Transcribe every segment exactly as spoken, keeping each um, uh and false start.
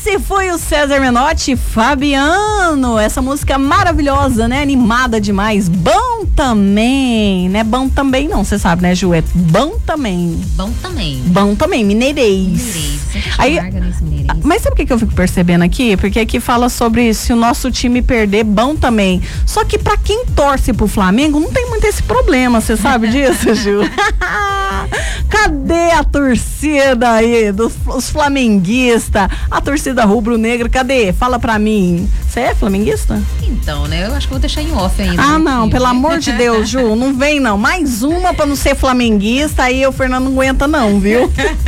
Esse foi o César Menotti, Fabiano. Essa música maravilhosa, né? Animada demais. Bom também, né? Bom também não, você sabe, né, Ju? É bom também. Bom também. Bom também, mineirês. Mineirês. Aí, mas sabe o que, que eu fico percebendo aqui? Porque aqui fala sobre se o nosso time perder, bom também. Só que pra quem torce pro Flamengo, não tem muito esse problema, você sabe disso, Ju? Cadê a torcida aí dos os flamenguistas? A torcida rubro-negra, cadê? Fala pra mim. Você é flamenguista? Então, né? Eu acho que vou deixar em off ainda. Ah, não, pelo amor de Deus, Ju, não vem não. Mais uma pra não ser flamenguista, aí o Fernando não aguenta não, viu?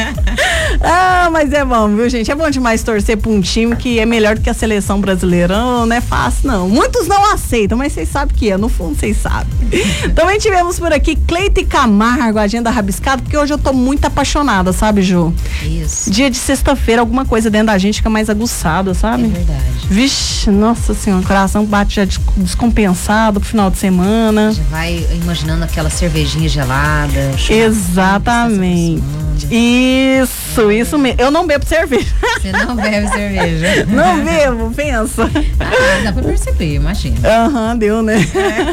Ah, mas é bom, viu, gente? É bom demais torcer pra um time que é melhor do que a seleção brasileira. Não, não é fácil, não. Muitos não aceitam, mas vocês sabem que é. No fundo, vocês sabem. Também tivemos por aqui Cleito e Camargo, agenda rabiscada, porque hoje eu tô muito apaixonada, sabe, Ju? Isso. Dia de sexta-feira, alguma coisa dentro da gente fica mais aguçada, sabe? É verdade. Vixe, nossa senhora, o coração bate já descompensado pro final de semana. Já vai imaginando aquela cervejinha gelada. Exatamente. Isso, é. Isso mesmo. Eu não bebo cerveja. Você não bebe cerveja? Não bebo, pensa. Ah, dá pra perceber, imagina. Aham, uhum, deu, né?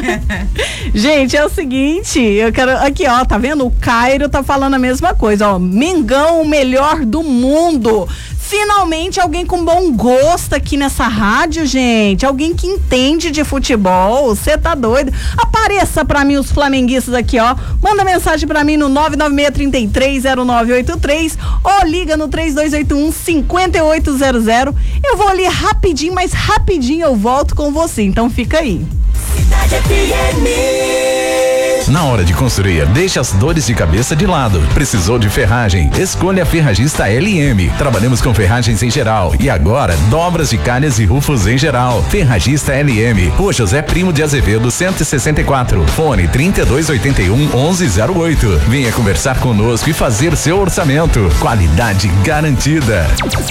Gente, é o seguinte, eu quero. Aqui, ó, tá vendo? O Cairo tá falando a mesma coisa, ó. Mengão, o melhor do mundo. Finalmente alguém com bom gosto aqui nessa rádio, gente. Alguém que entende de futebol. Você tá doido? Apareça pra mim os flamenguistas aqui, ó. Manda mensagem pra mim no nove nove seis três três zero nove oito três ou liga no três dois oito um cinco oito zero zero. Eu vou ali rapidinho, mas rapidinho eu volto com você. Então fica aí. Cidade F M. Na hora de construir, deixe as dores de cabeça de lado. Precisou de ferragem? Escolha a Ferragista L M. Trabalhamos com ferragens em geral e agora dobras de calhas e rufos em geral. Ferragista L M. Rua José Primo de Azevedo cento e sessenta e quatro. Fone trinta e dois oitenta e um onze zero oito. Venha conversar conosco e fazer seu orçamento. Qualidade garantida.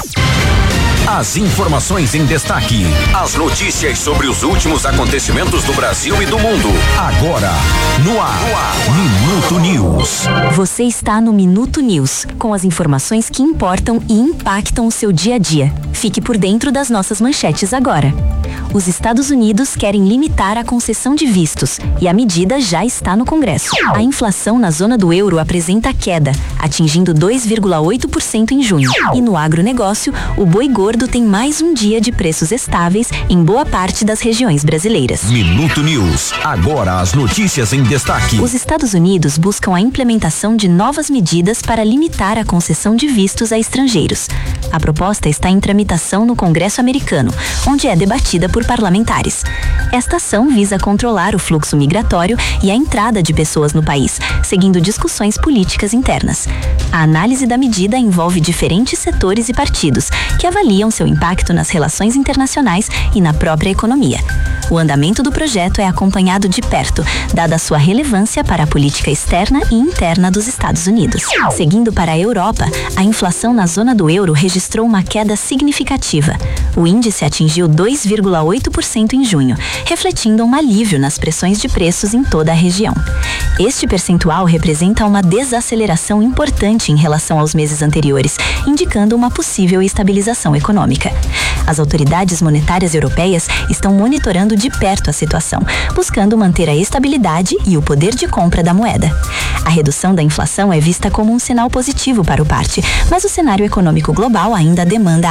As informações em destaque. As notícias sobre os últimos acontecimentos do Brasil e do mundo. Agora, no ar, no ar. Minuto News. Você está no Minuto News, com as informações que importam e impactam o seu dia a dia. Fique por dentro das nossas manchetes agora. Os Estados Unidos querem limitar a concessão de vistos e a medida já está no Congresso. A inflação na zona do euro apresenta queda, atingindo dois vírgula oito por cento em junho. E no agronegócio, o boi gordo tem mais um dia de preços estáveis em boa parte das regiões brasileiras. Minuto News. Agora as notícias em destaque. Os Estados Unidos buscam a implementação de novas medidas para limitar a concessão de vistos a estrangeiros. A proposta está em tramitação no Congresso americano, onde é debatida por parlamentares. Esta ação visa controlar o fluxo migratório e a entrada de pessoas no país, seguindo discussões políticas internas. A análise da medida envolve diferentes setores e partidos, que avaliam seu impacto nas relações internacionais e na própria economia. O andamento do projeto é acompanhado de perto, dada a sua relevância para a política externa e interna dos Estados Unidos. Seguindo para a Europa, a inflação na zona do euro registrou uma queda significativa. O índice atingiu dois vírgula oito por cento em junho, refletindo um alívio nas pressões de preços em toda a região. Este percentual representa uma desaceleração importante em relação aos meses anteriores, indicando uma possível estabilização econômica. As autoridades monetárias europeias estão monitorando de perto a situação, buscando manter a estabilidade e o poder de compra da moeda. A redução da inflação é vista como um sinal positivo para o parte, mas o cenário econômico global ainda demanda